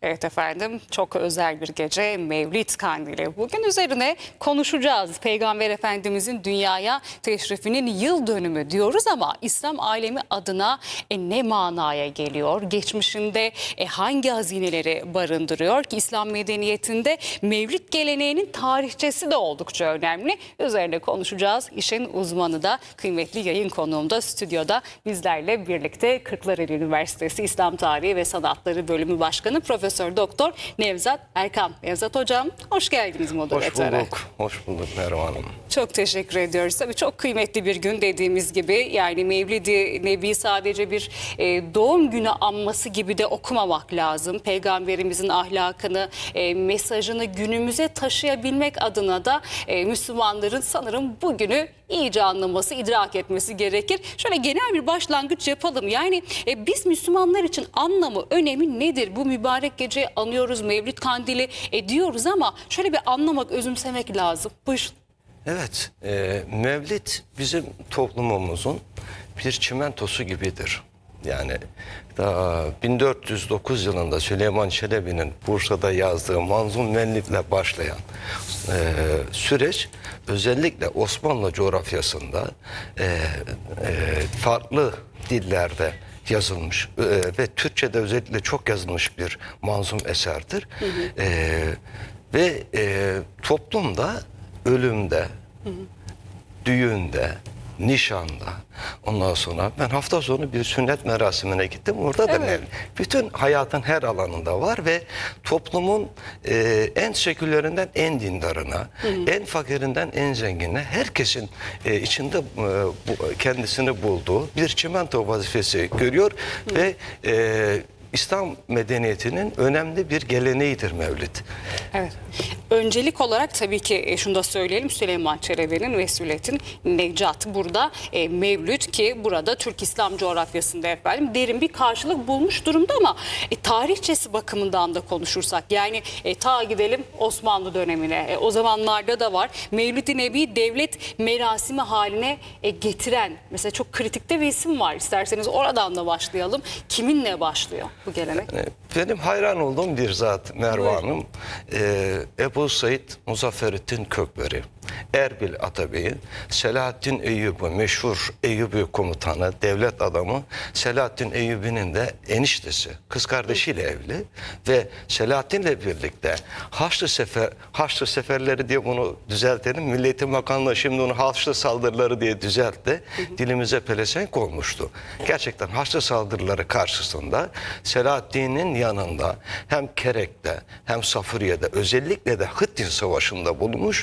Evet efendim, çok özel bir gece, Mevlid Kandili. Bugün üzerine konuşacağız. Peygamber Efendimizin dünyaya teşrifinin yıl dönümü diyoruz ama İslam alemi adına ne manaya geliyor? Geçmişinde hangi hazineleri barındırıyor ki İslam medeniyetinde Mevlid geleneğinin tarihçesi de oldukça önemli. Üzerine konuşacağız. İşin uzmanı da kıymetli yayın konuğum da stüdyoda bizlerle birlikte Kırklareli Üniversitesi İslam Tarihi ve Sanatları Bölümü Başkanı Profesör Doktor Nevzat Erkan. Nevzat Hocam, hoş geldiniz moderatöre. Hoş bulduk Merve Hanım. Çok teşekkür ediyoruz. Tabii çok kıymetli bir gün dediğimiz gibi, yani Mevlid-i Nebi sadece bir doğum günü anması gibi de okumamak lazım. Peygamberimizin ahlakını, mesajını günümüze taşıyabilmek adına da Müslümanların sanırım bugünü iyice anlaması, idrak etmesi gerekir. Şöyle genel bir başlangıç yapalım. Yani biz Müslümanlar için anlamı, önemi nedir? Bu mübarek geceyi anıyoruz, Mevlid Kandili ediyoruz ama şöyle bir anlamak, özümsemek lazım. Buyurun. Evet, Mevlid bizim toplumumuzun bir çimentosu gibidir. Yani daha 1409 yılında Süleyman Çelebi'nin Bursa'da yazdığı Manzum Mevlid'le başlayan süreç özellikle Osmanlı coğrafyasında farklı dillerde yazılmış ve Türkçe'de özellikle çok yazılmış bir manzum eserdir. Ve toplumda ölümde, düğünde, nişanda, ondan sonra ben hafta sonu bir sünnet merasimine gittim. Orada da Mevlid. Bütün hayatın her alanında var ve toplumun en sekülerinden en dindarına, en fakirinden en zenginine herkesin içinde kendisini bulduğu bir çimento vazifesi görüyor ve İslam medeniyetinin önemli bir geleneğidir Mevlid. Evet. Öncelik olarak tabii ki şunu da söyleyelim. Süleyman Çelebi'nin Vesületin Necat burada Mevlüd, ki burada Türk İslam coğrafyasında efendim derin bir karşılık bulmuş durumda ama tarihçesi bakımından da konuşursak, yani ta gidelim Osmanlı dönemine, o zamanlarda da var. Mevlid-i Nebi devlet merasimi haline getiren mesela çok kritikte bir isim var. İsterseniz oradan da başlayalım. Kiminle başlıyor bu gelenek? Benim hayran olduğum bir zat Merve Hanım, Ebu Said Muzafferettin Kökberi, Erbil Atabey'in, Selahaddin Eyyubi, meşhur Eyyubi komutanı, devlet adamı Selahaddin Eyyubi'nin de eniştesi, kız kardeşiyle evli ve Selahaddin'le birlikte Haçlı Seferleri diye bunu düzeltelim. Milli Eğitim Bakanlığı şimdi onu Haçlı saldırıları diye düzeltti. Dilimize pelesenk olmuştu. Gerçekten Haçlı saldırıları karşısında Selahaddin'in yanında hem Kerek'te hem Safuriye'de, özellikle de Hıttin Savaşı'nda bulunmuş